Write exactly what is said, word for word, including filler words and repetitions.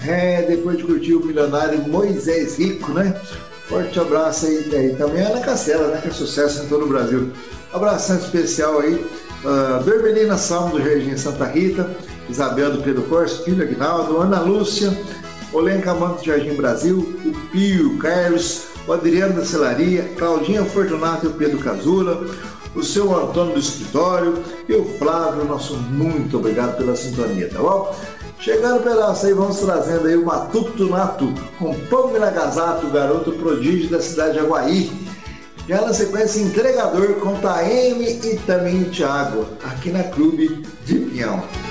É, depois de curtir o milionário Moisés Rico, né? Forte abraço aí, aí também a Ana Castela, né? Que é sucesso em todo o Brasil. Abração especial aí, uh, Berbelina Salmo do Jardim Santa Rita, Isabel do Pedro Corso, filho Aguinaldo, Ana Lúcia, Olenca Manto do Jardim Brasil, o Pio, Carlos, o Adriano da Celaria, Claudinha Fortunato e o Pedro Casula, o seu Antônio do Escritório e o Flávio, nosso muito obrigado pela sintonia, tá bom? Chegando pedaço aí, vamos trazendo aí o Matuto Nato, com Pão Nagasato, garoto prodígio da cidade de Aguaí. Já na sequência, Entregador com Taeme e também o Thiago, aqui na Clube de Pinhão.